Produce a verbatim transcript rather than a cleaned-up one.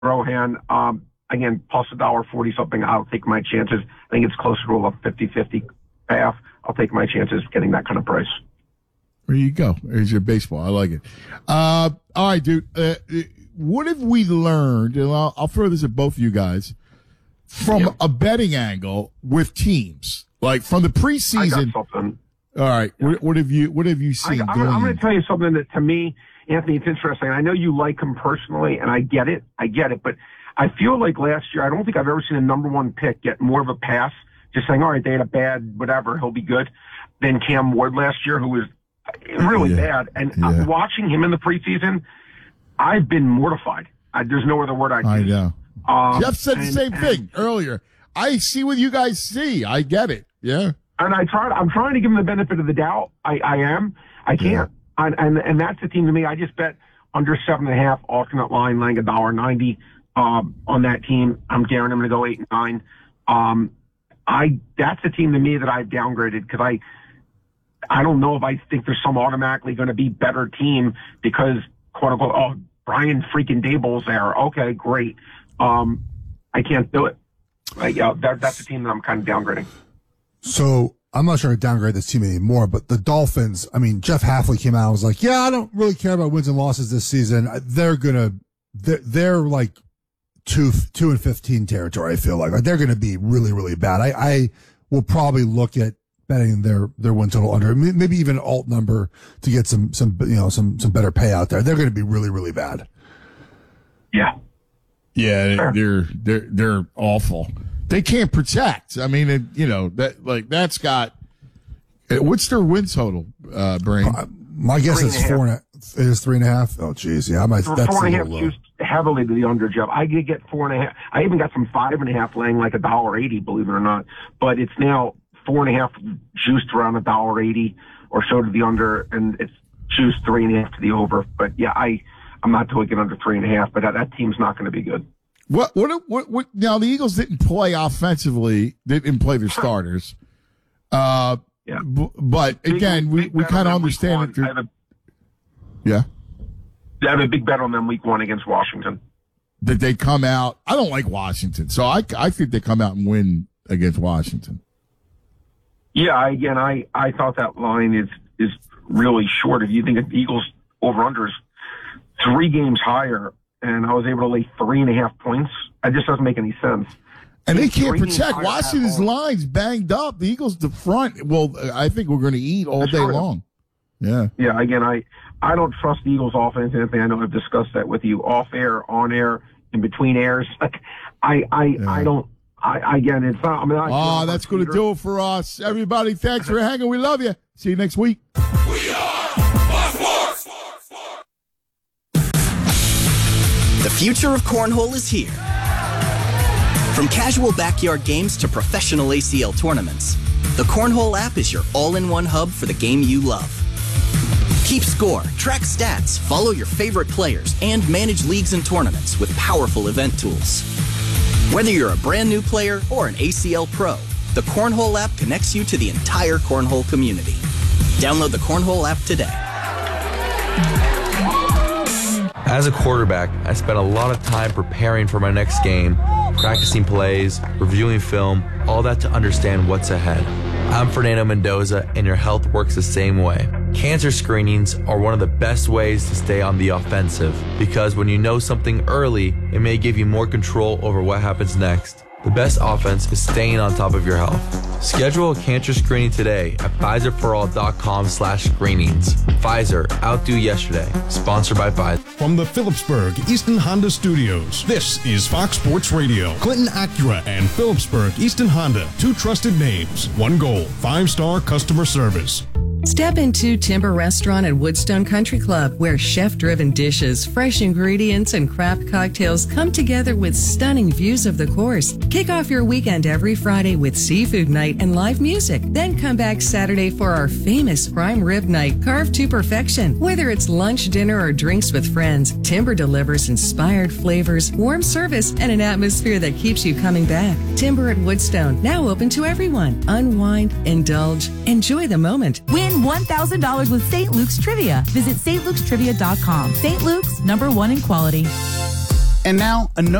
Rohan. Um, again, plus a dollar forty something. I'll take my chances. I think it's closer to a fifty-fifty payoff. I'll take my chances getting that kind of price. There you go. There's your baseball. I like it. Uh, all right, dude. Uh, what have we learned? And I'll, I'll throw this at both of you guys from yep. a betting angle with teams, like from the preseason. I got something. All right. Yeah. What, what have you? What have you seen? I, I'm, I'm going to tell you something that, to me, Anthony, it's interesting. I know you like him personally, and I get it. I get it. But I feel like last year, I don't think I've ever seen a number one pick get more of a pass, just saying, all right, they had a bad whatever, he'll be good, than Cam Ward last year, who was really yeah. bad. And yeah. uh, watching him in the preseason, I've been mortified. I, there's no other word I'd I use. know. Um, Jeff said the and, same and, thing earlier. I see what you guys see. I get it. Yeah. And I tried. I'm trying to give him the benefit of the doubt. I, I am. I can't. Yeah. And, and and that's the team to me. I just bet under seven and a half alternate line, laying a dollar ninety um, on that team. I'm guaranteeing him to go eight and nine. Um, I that's the team to me that I've downgraded because I I don't know if I think there's some automatically going to be better team because quote unquote oh Brian freaking Daboll's there. Okay, great. Um, I can't do it. Like, yeah, that, that's the team that I'm kind of downgrading. So I'm not trying to downgrade this team anymore, but the Dolphins, I mean, Jeff Hafley came out and was like, yeah, I don't really care about wins and losses this season. They're going to, they're, they're like two, two and fifteen territory. I feel like, like they're going to be really, really bad. I, I will probably look at betting their, their win total under, maybe even an alt number to get some, some, you know, some, some better payout there. They're going to be really, really bad. Yeah. Yeah. Sure. They're, they're, they're awful. They can't protect. I mean, it, you know, that, like, that's got, what's their win total, uh, Brain? Uh, my guess is four and a, it is three and a half. Oh, geez. Yeah. I might, For that's four and a a half little low. juiced heavily to the under, Jeff. I could get four and a half. I even got some five and a half laying like a dollar eighty, believe it or not. But it's now four and a half juiced around a dollar eighty or so to the under, and it's juiced three and a half to the over. But yeah, I, I'm not totally getting under three and a half, but that, that team's not going to be good. What, what, what, what, now the Eagles didn't play offensively, they didn't play their starters. Uh, yeah. b- but again, big, we, big we kind of understand it. I have, a, yeah. I have a big bet on them week one against Washington. That they come out. I don't like Washington, so I, I think they come out and win against Washington. Yeah, again, I, I thought that line is, is really short. If you think of the Eagles over-under is three games higher, and I was able to lay three and a half points. It just doesn't make any sense. And they can't protect. Washington's line's banged up. The Eagles, the front, well, I think we're going to eat all day long. Yeah. Yeah, again, I, I don't trust the Eagles offense, Anthony. I know I've discussed that with you off air, on air, in between airs. Like, I, I, yeah. I don't, I, again, it's not, I mean, I, oh, that's going to do it for us. Everybody, thanks for hanging. We love you. See you next week. We are Fox Sports. The future of cornhole is here. From casual backyard games to professional A C L tournaments, the Cornhole app is your all-in-one hub for the game you love. Keep score, track stats, follow your favorite players, and manage leagues and tournaments with powerful event tools. Whether you're a brand new player or an A C L pro, the Cornhole app connects you to the entire cornhole community. Download the Cornhole app today. As a quarterback, I spent a lot of time preparing for my next game, practicing plays, reviewing film, all that to understand what's ahead. I'm Fernando Mendoza, and your health works the same way. Cancer screenings are one of the best ways to stay on the offensive, because when you know something early, it may give you more control over what happens next. The best offense is staying on top of your health. Schedule a cancer screening today at Pfizerforall.com slash screenings. Pfizer, outdo yesterday. Sponsored by Pfizer. From the Phillipsburg Easton Honda Studios, this is Fox Sports Radio. Clinton Acura and Phillipsburg Easton Honda, two trusted names, one goal, five-star customer service. Step into Timber Restaurant at Woodstone Country Club, where chef-driven dishes, fresh ingredients, and craft cocktails come together with stunning views of the course. Kick off your weekend every Friday with seafood night and live music. Then come back Saturday for our famous prime rib night, carved to perfection. Whether it's lunch, dinner, or drinks with friends, Timber delivers inspired flavors, warm service, and an atmosphere that keeps you coming back. Timber at Woodstone, now open to everyone. Unwind, indulge, enjoy the moment. Win one thousand dollars with Saint Luke's Trivia. Visit Saint Lukes Trivia dot com. Saint Luke's, number one in quality. And now, another